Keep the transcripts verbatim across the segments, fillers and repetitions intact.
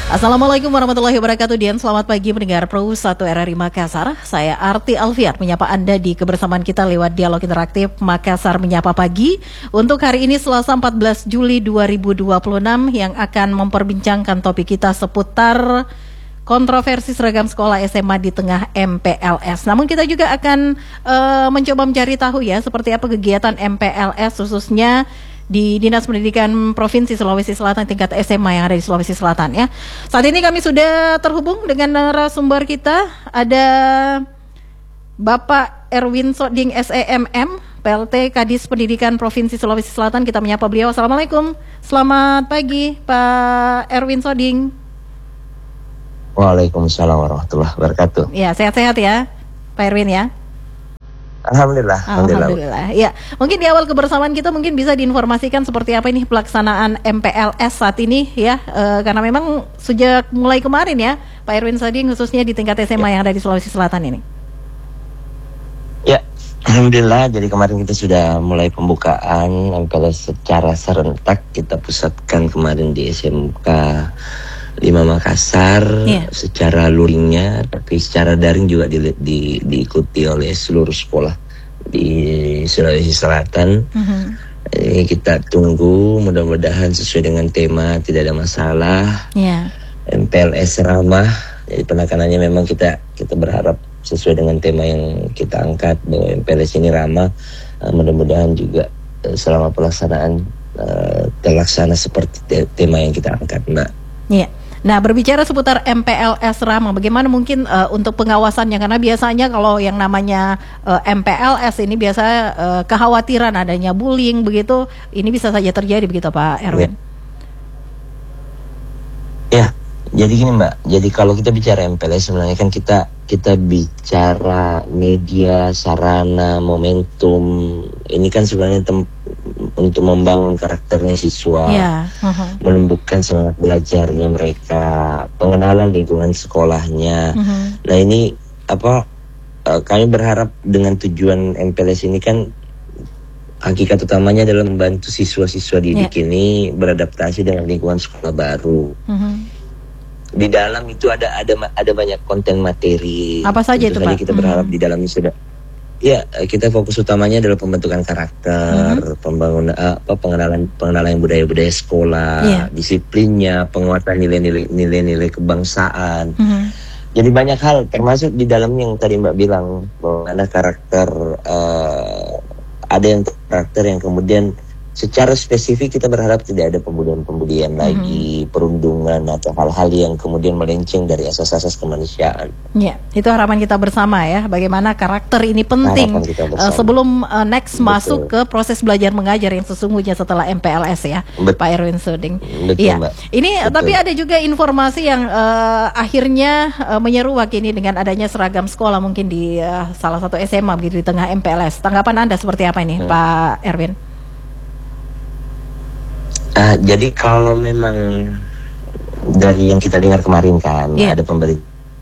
Assalamualaikum warahmatullahi wabarakatuh. Dian, selamat pagi pendengar Pro satu R R I Makassar. Saya Arti Alfiat menyapa Anda di kebersamaan kita lewat dialog interaktif Makassar Menyapa Pagi. Untuk hari ini Selasa empat belas Juli dua ribu dua puluh enam yang akan memperbincangkan topik kita seputar kontroversi seragam sekolah S M A di tengah M P L S. Namun kita juga akan uh, mencoba mencari tahu ya seperti apa kegiatan M P L S khususnya di Dinas Pendidikan Provinsi Sulawesi Selatan tingkat S M A yang ada di Sulawesi Selatan ya. Saat ini kami sudah terhubung dengan narasumber kita, ada Bapak Erwin Soding S E M M, P L T Kadis Pendidikan Provinsi Sulawesi Selatan. Kita menyapa beliau. Assalamualaikum. Selamat pagi Pak Erwin Soding. Waalaikumsalam warahmatullahi wabarakatuh. Ya, sehat-sehat ya Pak Erwin ya. Alhamdulillah, Alhamdulillah. Alhamdulillah. Ya, mungkin di awal kebersamaan kita mungkin bisa diinformasikan seperti apa ini pelaksanaan M P L S saat ini ya, e, karena memang sejak mulai kemarin ya, Pak Erwin Soding khususnya di tingkat S M A ya, yang ada di Sulawesi Selatan ini. Ya, Alhamdulillah. Jadi kemarin kita sudah mulai pembukaan M P L S secara serentak. Kita pusatkan kemarin di S M K lima Makassar yeah. secara luringnya, tapi secara daring juga di, di, diikuti oleh seluruh sekolah di Sulawesi Selatan. Mm-hmm. Ini kita tunggu, mudah-mudahan sesuai dengan tema, tidak ada masalah. Yeah. M P L S ramah, jadi penekanannya memang kita kita berharap sesuai dengan tema yang kita angkat bahwa M P L S ini ramah. Uh, mudah-mudahan juga uh, selama pelaksanaan uh, terlaksana seperti te- tema yang kita angkat, Mbak. Iya. Yeah. Nah, berbicara seputar M P L S ramah, bagaimana mungkin uh, untuk pengawasannya? Karena biasanya kalau yang namanya uh, M P L S ini biasa uh, kekhawatiran adanya bullying begitu, ini bisa saja terjadi begitu Pak Erwin? Ya, ya. Jadi gini Mbak, jadi kalau kita bicara M P L S sebenarnya kan kita kita bicara media, sarana, momentum. Ini kan sebenarnya tem- untuk membangun karakternya siswa, yeah. uh-huh. menumbuhkan semangat belajarnya mereka, pengenalan lingkungan sekolahnya. Uh-huh. Nah ini apa? Uh, kami berharap dengan tujuan M P L S ini kan hakikat utamanya adalah membantu siswa-siswa didik yeah. ini beradaptasi dengan lingkungan sekolah baru. Uh-huh. Di dalam itu ada ada ada banyak konten materi. Apa saja Tentu itu saja Pak? Kita berharap hmm. di dalamnya sudah. Ya, kita fokus utamanya adalah pembentukan karakter, hmm. pembangunan apa pengenalan pengenalan budaya-budaya sekolah, yeah. disiplinnya, penguatan nilai-nilai nilai-nilai kebangsaan. Hmm. Jadi banyak hal termasuk di dalam yang tadi Mbak bilang bahwa ada karakter uh, ada yang karakter yang kemudian secara spesifik kita berharap tidak ada pembulian-pembulian mm-hmm. lagi, perundungan atau hal-hal yang kemudian melenceng dari asas-asas kemanusiaan. Ya, itu harapan kita bersama ya. Bagaimana karakter ini penting uh, sebelum uh, next Betul. masuk ke proses belajar mengajar yang sesungguhnya setelah M P L S ya, Bet- Pak Erwin Soding. Iya. Ini Betul. tapi ada juga informasi yang uh, akhirnya uh, menyeruak ini dengan adanya seragam sekolah mungkin di uh, salah satu S M A begitu di tengah M P L S. Tanggapan Anda seperti apa ini, hmm. Pak Erwin? Uh, jadi kalau memang dari yang kita dengar kemarin kan yeah. ada pemberi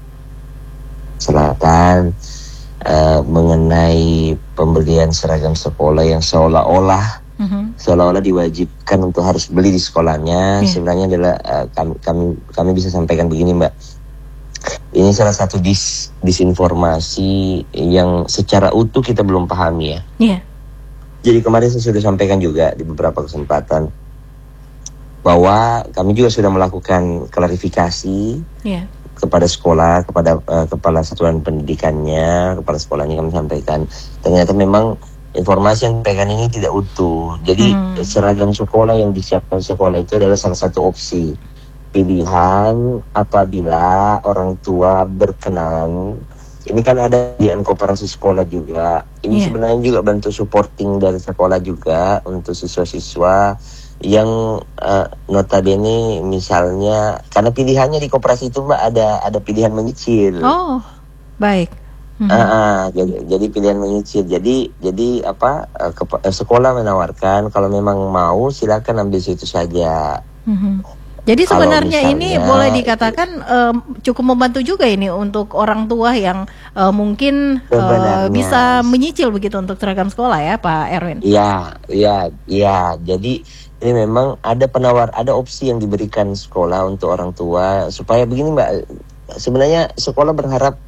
selatan uh, mengenai pembelian seragam sekolah yang seolah-olah mm-hmm. seolah-olah diwajibkan untuk harus beli di sekolahnya. Yeah. Sebenarnya adalah uh, kami, kami kami bisa sampaikan begini Mbak. Ini salah satu dis, disinformasi yang secara utuh kita belum pahami ya. Yeah. Jadi kemarin saya sudah sampaikan juga di beberapa kesempatan bahwa kami juga sudah melakukan klarifikasi yeah. kepada sekolah, kepada uh, kepala satuan pendidikannya, kepala sekolahnya kami sampaikan. Ternyata memang informasi yang disampaikan ini tidak utuh. Jadi hmm. seragam sekolah yang disiapkan sekolah itu adalah salah satu opsi pilihan apabila orang tua berkenan. Ini kan ada di koperasi sekolah juga. Ini yeah. sebenarnya juga bentuk supporting dari sekolah juga untuk siswa-siswa yang uh, notabene misalnya karena pilihannya di koperasi itu Mbak ada ada pilihan menyicil. Oh, baik. Mm-hmm. Uh, uh, jadi jadi pilihan menyicil. Jadi jadi apa uh, ke, uh, sekolah menawarkan kalau memang mau silakan ambil situ saja. Mm-hmm. Jadi sebenarnya misalnya, ini boleh dikatakan um, cukup membantu juga ini untuk orang tua yang uh, mungkin uh, bisa menyicil begitu untuk seragam sekolah ya Pak Erwin. Iya, iya, iya. Jadi ini memang ada penawar, ada opsi yang diberikan sekolah untuk orang tua supaya begini Mbak. Sebenarnya sekolah berharap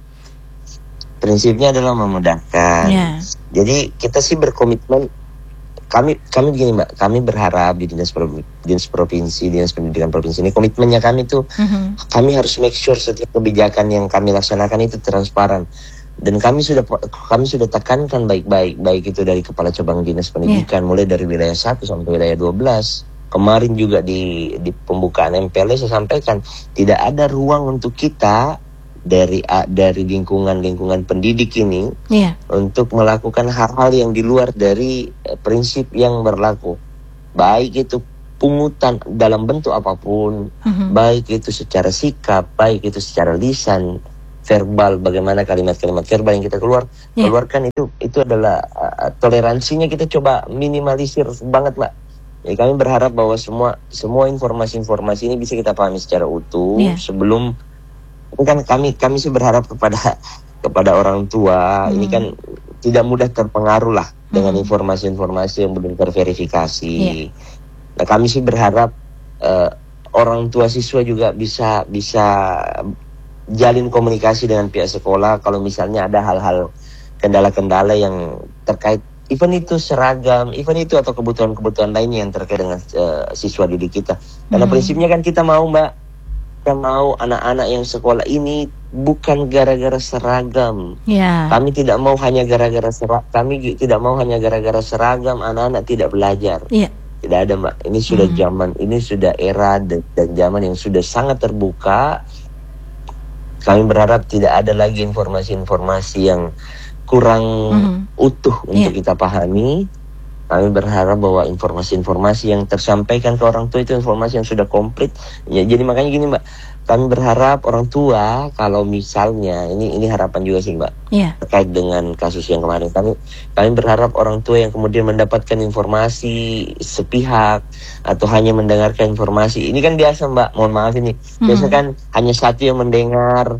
prinsipnya adalah memudahkan. Yeah. Jadi kita sih berkomitmen. Kami kami begini Mbak, kami berharap di dinas dinas provinsi, dinas pendidikan provinsi ini komitmennya kami tuh mm-hmm. kami harus make sure setiap kebijakan yang kami laksanakan itu transparan. Dan kami sudah kami sudah tekankan baik-baik, baik itu dari kepala cabang dinas pendidikan yeah. mulai dari wilayah satu sampai wilayah dua belas. Kemarin juga di di pembukaan M P L saya sampaikan tidak ada ruang untuk kita dari dari lingkungan-lingkungan pendidik ini yeah. untuk melakukan hal-hal yang di luar dari eh, prinsip yang berlaku. Baik itu pungutan dalam bentuk apapun, mm-hmm. baik itu secara sikap, baik itu secara lisan, verbal, bagaimana kalimat-kalimat verbal yang kita keluar yeah. keluarkan itu itu adalah uh, toleransinya kita coba minimalisir banget Mbak. Jadi kami berharap bahwa semua semua informasi-informasi ini bisa kita pahami secara utuh yeah. sebelum ini kan kami kami sih berharap kepada kepada orang tua hmm. ini kan tidak mudah terpengaruh lah hmm. dengan informasi-informasi yang belum terverifikasi. Yeah. Nah kami sih berharap uh, orang tua siswa juga bisa bisa jalin komunikasi dengan pihak sekolah kalau misalnya ada hal-hal kendala-kendala yang terkait event itu seragam, event itu atau kebutuhan-kebutuhan lainnya yang terkait dengan uh, siswa didik kita. Karena hmm. prinsipnya kan kita mau Mbak, kita mau anak-anak yang sekolah ini bukan gara-gara seragam. Yeah. Kami tidak mau hanya gara-gara seragam. Kami tidak mau hanya gara-gara seragam anak-anak tidak belajar. Yeah. Tidak ada Mbak. Ini sudah mm. zaman, ini sudah era dan, dan zaman yang sudah sangat terbuka. Kami berharap tidak ada lagi informasi-informasi yang kurang mm. utuh untuk yeah. kita pahami. Kami berharap bahwa informasi-informasi yang tersampaikan ke orang tua itu informasi yang sudah komplit. Ya, jadi makanya gini Mbak, kami berharap orang tua kalau misalnya ini ini harapan juga sih Mbak yeah. terkait dengan kasus yang kemarin. Kami kami berharap orang tua yang kemudian mendapatkan informasi sepihak atau hanya mendengarkan informasi. Ini kan biasa Mbak, mohon maaf ini. Mm-hmm. Biasa kan hanya satu yang mendengar.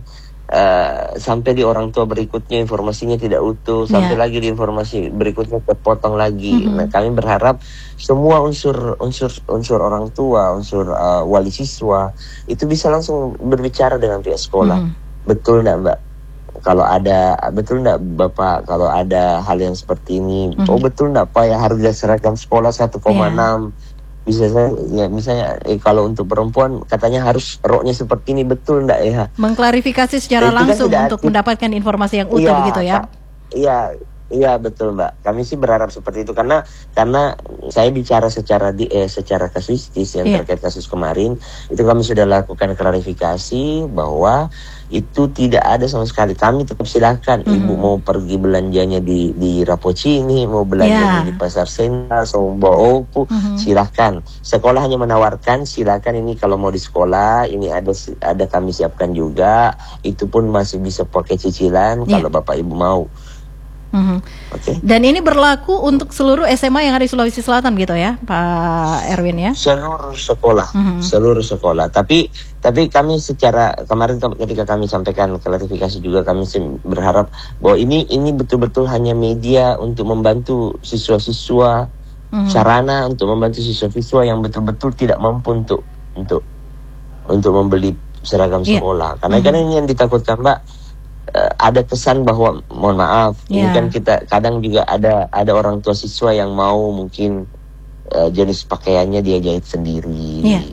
Uh, sampai di orang tua berikutnya informasinya tidak utuh, sampai yeah. lagi di informasi berikutnya terpotong lagi. Mm-hmm. Nah, kami berharap semua unsur unsur unsur orang tua, unsur uh, wali siswa itu bisa langsung berbicara dengan pihak sekolah. Mm-hmm. Betul enggak Mbak? Kalau ada betul enggak Bapak kalau ada hal yang seperti ini? Mm-hmm. Oh betul enggak Pak ya harga seragam sekolah satu koma enam yeah. Bisa saya ya misalnya eh, kalau untuk perempuan katanya harus roknya seperti ini, betul enggak ya? Mengklarifikasi secara nah, langsung kan untuk mendapatkan informasi yang utuh ya, begitu ya? Iya, iya betul Mbak. Kami sih berharap seperti itu karena karena saya bicara secara di eh, secara kasuistis yang yeah. terkait kasus kemarin itu kami sudah lakukan klarifikasi bahwa itu tidak ada sama sekali. Kami tetap silakan mm-hmm. ibu mau pergi belanjanya di di Rapocini, mau belanjanya yeah. di Pasar Sentral, mau bawa opu, mm-hmm. silakan. Sekolah hanya menawarkan silakan ini kalau mau di sekolah ini ada ada kami siapkan juga. Itu pun masih bisa pakai cicilan yeah. kalau Bapak Ibu mau. Mm-hmm. Okay. Dan ini berlaku untuk seluruh S M A yang ada di Sulawesi Selatan gitu ya, Pak Erwin ya? Seluruh sekolah, mm-hmm. seluruh sekolah. Tapi tapi kami secara kemarin ketika kami sampaikan klarifikasi juga kami berharap bahwa ini ini betul-betul hanya media untuk membantu siswa-siswa, mm-hmm. sarana untuk membantu siswa-siswa yang betul-betul tidak mampu untuk untuk untuk membeli seragam yeah. sekolah. Karena mm-hmm. kan ini yang ditakutkan Mbak. Uh, ada kesan bahwa mohon maaf yeah. ini kan kita kadang juga ada ada orang tua siswa yang mau mungkin uh, jenis pakaiannya dia jahit sendiri yeah.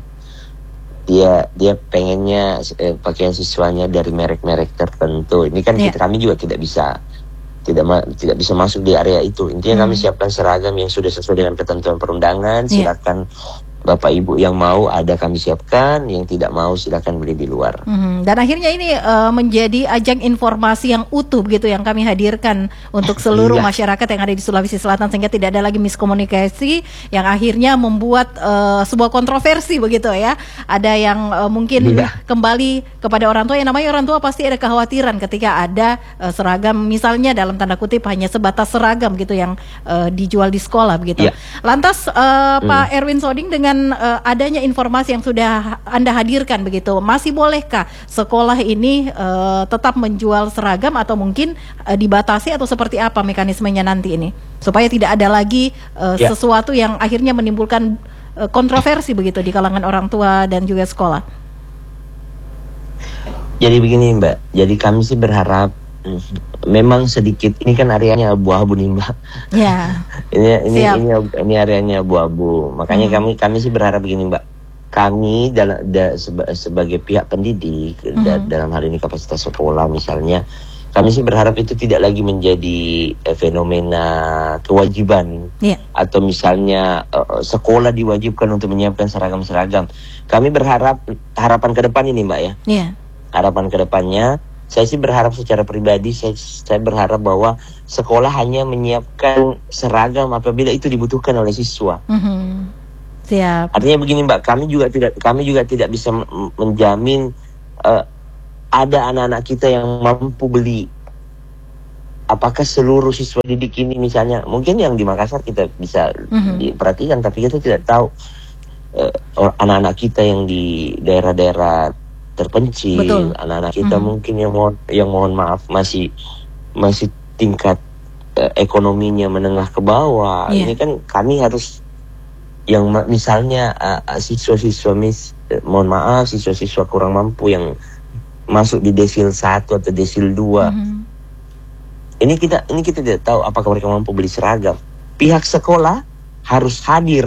dia dia pengennya uh, pakaian siswanya dari merek-merek tertentu. Ini kan yeah. kita, kami juga tidak bisa tidak ma- tidak bisa masuk di area itu. Intinya hmm. kami siapkan seragam yang sudah sesuai dengan ketentuan perundangan. Yeah. Silakan Bapak Ibu yang mau ada kami siapkan, yang tidak mau silakan beli di luar. Hmm, dan akhirnya ini uh, menjadi ajang informasi yang utuh begitu yang kami hadirkan untuk seluruh iya. masyarakat yang ada di Sulawesi Selatan sehingga tidak ada lagi miskomunikasi yang akhirnya membuat uh, sebuah kontroversi begitu ya. Ada yang uh, mungkin iya. kembali kepada orang tua, yang namanya orang tua pasti ada kekhawatiran ketika ada uh, seragam misalnya dalam tanda kutip hanya sebatas seragam gitu yang uh, dijual di sekolah begitu. Iya. Lantas uh, hmm. Pak Erwin Soding dengan Dengan uh, adanya informasi yang sudah Anda hadirkan begitu, masih bolehkah sekolah ini uh, tetap menjual seragam atau mungkin uh, dibatasi atau seperti apa mekanismenya nanti ini supaya tidak ada lagi uh, yeah. sesuatu yang akhirnya menimbulkan uh, kontroversi begitu di kalangan orang tua dan juga sekolah. Jadi begini Mbak, jadi kami sih berharap memang sedikit, ini kan areanya abu-abu nih Mbak. Ya. ini ini ini ini areanya abu-abu. Makanya hmm. kami kami sih berharap begini Mbak. Kami dalam da, seba, sebagai pihak pendidik hmm. da, dalam hal ini kapasitas sekolah misalnya, kami sih berharap itu tidak lagi menjadi eh, fenomena kewajiban yeah. atau misalnya uh, sekolah diwajibkan untuk menyiapkan seragam-seragam. Kami berharap harapan ke depan ini Mbak ya. Yeah. Harapan ke depannya, saya sih berharap secara pribadi, saya, saya berharap bahwa sekolah hanya menyiapkan seragam apabila itu dibutuhkan oleh siswa. Mm-hmm. Siap. Artinya begini Mbak, kami juga tidak kami juga tidak bisa menjamin uh, ada anak-anak kita yang mampu beli. Apakah seluruh siswa didik ini misalnya, mungkin yang di Makassar kita bisa mm-hmm. diperhatikan, tapi kita tidak tahu uh, anak-anak kita yang di daerah-daerah terpencil, betul. Anak-anak kita hmm. mungkin yang mohon yang mohon maaf masih masih tingkat uh, ekonominya menengah ke bawah. Yeah. Ini kan kami harus yang misalnya uh, siswa-siswa mis uh, mohon maaf siswa-siswa kurang mampu yang masuk di desil satu atau desil dua. Hmm. Ini kita ini kita tidak tahu apakah mereka mampu beli seragam. Pihak sekolah harus hadir,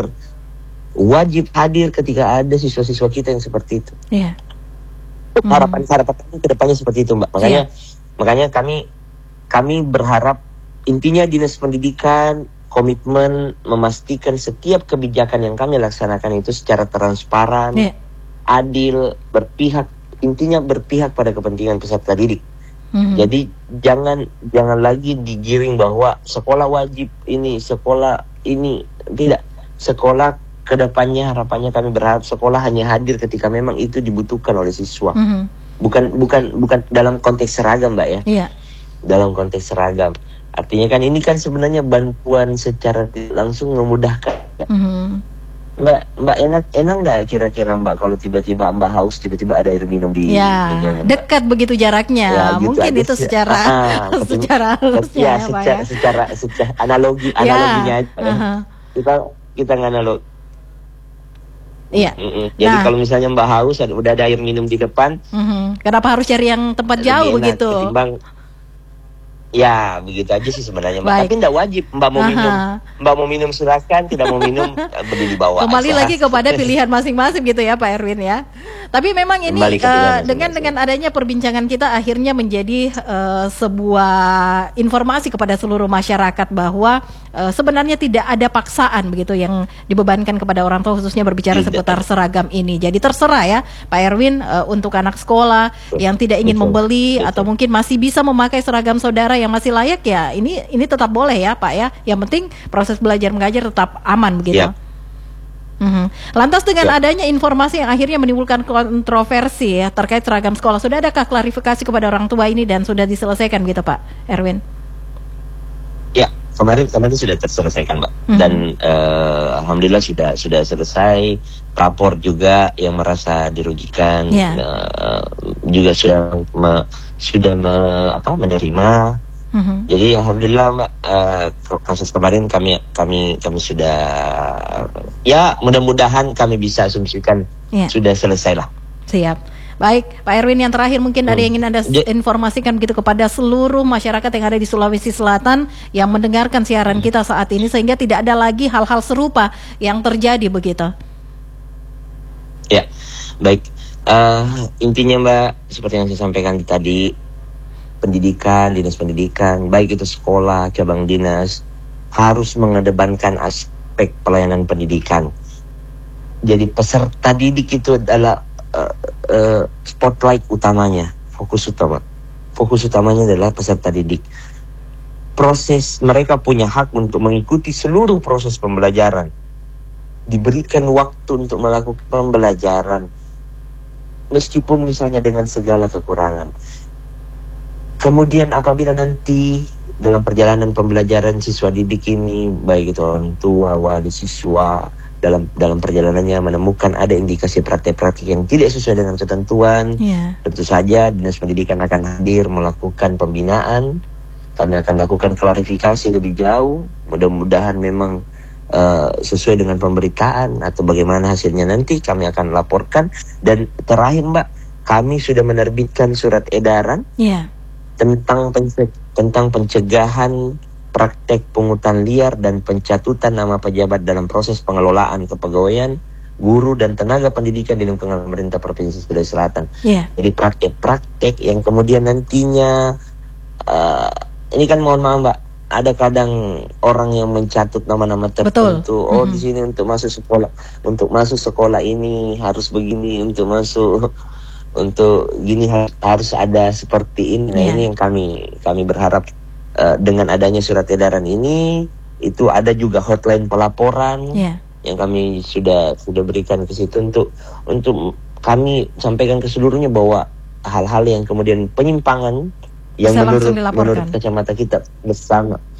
wajib hadir ketika ada siswa-siswa kita yang seperti itu. Yeah. Harapan hmm. harapan kami ke depannya seperti itu Mbak. Makanya yeah. makanya kami kami berharap intinya Dinas Pendidikan komitmen memastikan setiap kebijakan yang kami laksanakan itu secara transparan, yeah. adil, berpihak, intinya berpihak pada kepentingan peserta didik. Hmm. Jadi jangan jangan lagi digiring bahwa sekolah wajib ini, sekolah ini tidak. Sekolah kedepannya harapannya kami berharap sekolah hanya hadir ketika memang itu dibutuhkan oleh siswa, mm-hmm. bukan bukan bukan dalam konteks seragam Mbak ya, yeah. dalam konteks seragam. Artinya kan ini kan sebenarnya bantuan secara langsung memudahkan. Mm-hmm. Mbak Mbak enak enak nggak kira-kira Mbak kalau tiba-tiba Mbak haus tiba-tiba ada air minum di ya, meja, dekat begitu jaraknya, ya, gitu mungkin itu secara ah, secara halusnya ya, secara, ya. secara secara analogi ya. analoginya aja, uh-huh. ya. kita kita nganalog. Iya. Mm-mm. Jadi nah, kalau misalnya Mbak haus udah ada air minum di depan, mm-hmm. kenapa harus cari yang tempat jauh enak, begitu? Ketimbang, ya begitu aja sih sebenarnya Mbak. Baik. Tapi tidak wajib Mbak mau Aha. minum, Mbak mau minum silakan, tidak mau minum berdiri di bawah. Kembali aja. Lagi kepada pilihan masing-masing gitu ya Pak Erwin ya. Tapi memang ini uh, dengan dengan adanya perbincangan kita akhirnya menjadi uh, sebuah informasi kepada seluruh masyarakat bahwa uh, sebenarnya tidak ada paksaan begitu yang dibebankan kepada orang tua khususnya berbicara tidak. seputar seragam ini. Jadi terserah ya Pak Erwin uh, untuk anak sekolah betul. yang tidak ingin betul. membeli betul. atau mungkin masih bisa memakai seragam saudara yang masih layak ya ini ini tetap boleh ya Pak ya. Yang penting proses belajar mengajar tetap aman begitu. Ya. Mm-hmm. Lantas dengan ya. adanya informasi yang akhirnya menimbulkan kontroversi ya terkait seragam sekolah, sudah adakah klarifikasi kepada orang tua ini dan sudah diselesaikan gitu Pak Erwin? Ya kemarin kemarin sudah terselesaikan Mbak mm-hmm. dan uh, alhamdulillah sudah sudah selesai. Rapor juga yang merasa dirugikan yeah. uh, juga sudah me, sudah me, apa menerima. Mm-hmm. Jadi alhamdulillah Mbak uh, kasus kemarin kami kami kami sudah ya mudah-mudahan kami bisa asumsikan yeah. sudah selesai lah. Siap. Baik Pak Erwin, yang terakhir mungkin hmm. ada yang ingin Anda informasikan begitu kepada seluruh masyarakat yang ada di Sulawesi Selatan yang mendengarkan siaran hmm. kita saat ini sehingga tidak ada lagi hal-hal serupa yang terjadi begitu. Ya baik uh, intinya Mbak seperti yang saya sampaikan tadi, pendidikan, dinas pendidikan, baik itu sekolah, cabang dinas, harus mengedepankan aspek pelayanan pendidikan. Jadi peserta didik itu adalah uh, uh, spotlight utamanya, fokus utama. Fokus utamanya adalah peserta didik. Proses mereka punya hak untuk mengikuti seluruh proses pembelajaran. Diberikan waktu untuk melakukan pembelajaran, meskipun misalnya dengan segala kekurangan. Kemudian apabila nanti dalam perjalanan pembelajaran siswa didik ini, baik itu orang tua, wali siswa, dalam dalam perjalanannya menemukan ada indikasi praktek-praktek yang tidak sesuai dengan ketentuan, yeah. tentu saja Dinas Pendidikan akan hadir melakukan pembinaan. Kami akan lakukan klarifikasi lebih jauh. Mudah-mudahan memang uh, sesuai dengan pemberitaan atau bagaimana hasilnya nanti kami akan laporkan. Dan terakhir Mbak, kami sudah menerbitkan surat edaran yeah. tentang pense- tentang pencegahan praktek pungutan liar dan pencatutan nama pejabat dalam proses pengelolaan kepegawaian, guru dan tenaga pendidikan di lingkungan pemerintah Provinsi Sulawesi Selatan. Yeah. Jadi praktek-praktek yang kemudian nantinya uh, ini kan mohon maaf Mbak, ada kadang orang yang mencatut nama-nama tertentu. Betul. Oh mm-hmm. di sini untuk masuk sekolah, untuk masuk sekolah ini harus begini, untuk masuk untuk gini harus ada seperti ini. Nah yeah. ini yang kami kami berharap uh, dengan adanya surat edaran ini itu ada juga hotline pelaporan yeah. yang kami sudah sudah berikan ke situ untuk untuk kami sampaikan ke seluruhnya bahwa hal-hal yang kemudian penyimpangan yang bisa menurut menurut kacamata kita bersama